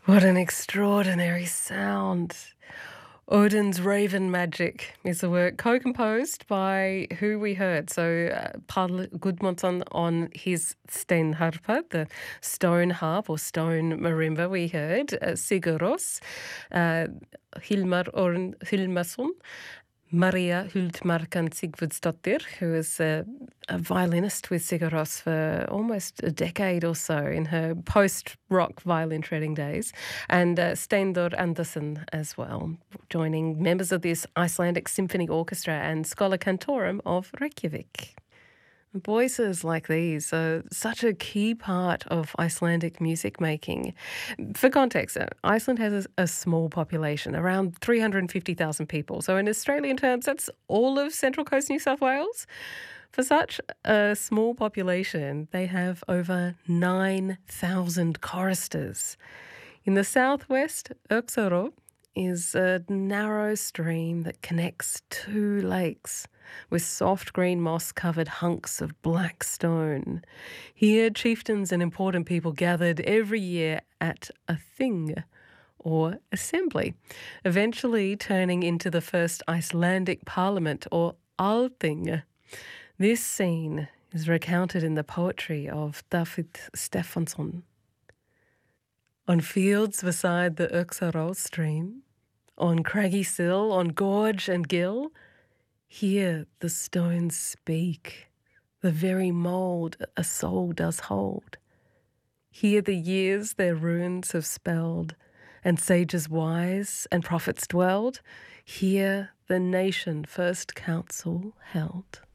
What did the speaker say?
What an extraordinary sound. Odin's Raven Magic is a work co-composed by who we heard. So Paul Gudmundsson on his steinharpa, the stone harp or stone marimba we heard, Sigur Rós, Hilmar Orn Hilmarsson, Maria Huldmarkan Sigvardsdottir, who is a violinist with Sigur Rós for almost a decade or so in her post-rock violin treading days, and Steindor Andersen as well, joining members of this Icelandic Symphony Orchestra and Schola Cantorum of Reykjavik. Voices like these are such a key part of Icelandic music making. For context, Iceland has a small population, around 350,000 people. So in Australian terms, that's all of Central Coast New South Wales. For such a small population, they have over 9,000 choristers. In the southwest, Öxará is a narrow stream that connects two lakes with soft green moss-covered hunks of black stone. Here, chieftains and important people gathered every year at a thing, or assembly, eventually turning into the first Icelandic parliament, or Althing. This scene is recounted in the poetry of David Stefansson. On fields beside the Öxará stream, on craggy sill, on gorge and gill, here the stones speak, the very mould a soul does hold. Here the years their runes have spelled, and sages wise and prophets dwelled. Here the nation first council held.